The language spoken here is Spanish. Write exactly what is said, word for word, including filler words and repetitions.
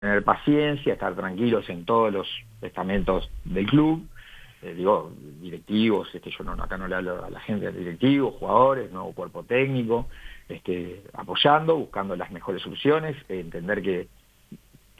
tener paciencia, estar tranquilos en todos los estamentos del club, eh, digo, directivos, este, yo no, acá no le hablo a la gente, directivos, jugadores, nuevo cuerpo técnico, este, apoyando, buscando las mejores soluciones, eh, entender que